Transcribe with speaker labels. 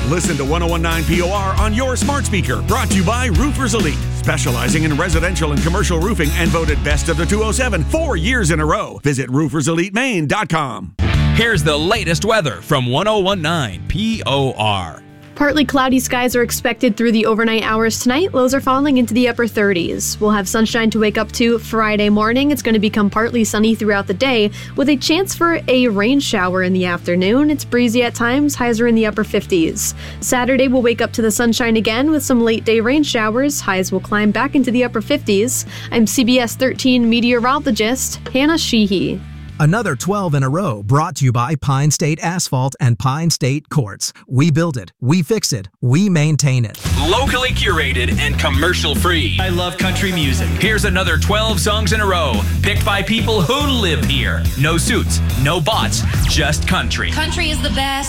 Speaker 1: Listen to 1019 POR on your smart speaker. Brought to you by Roofers Elite, specializing in residential and commercial roofing and voted best of the 207 4 years in a row. Visit rooferselitemaine.com.
Speaker 2: Here's the latest weather from 1019 POR.
Speaker 3: Partly cloudy skies are expected through the overnight hours tonight. Lows are falling into the upper 30s. We'll have sunshine to wake up to Friday morning. It's going to become partly sunny throughout the day with a chance for a rain shower in the afternoon. It's breezy at times. Highs are in the upper 50s. Saturday we'll wake up to the sunshine again with some late day rain showers. Highs will climb back into the upper 50s. I'm CBS 13 meteorologist Hannah Sheehy.
Speaker 4: Another 12 in a row brought to you by Pine State Asphalt and Pine State Quartz. We build it, we fix it, we maintain it.
Speaker 2: Locally curated and commercial free.
Speaker 5: I love country music.
Speaker 2: Here's another 12 songs in a row, picked by people who live here. No suits, no bots, just country.
Speaker 6: Country is the best.